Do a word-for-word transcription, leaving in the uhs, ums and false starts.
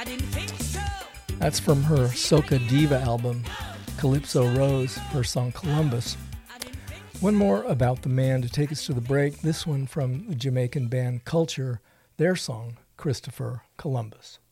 That's from her Soca Diva album, Calypso Rose, her song Columbus. One more about the man to take us to the break, this one from the Jamaican band Culture, their song Christopher Columbus.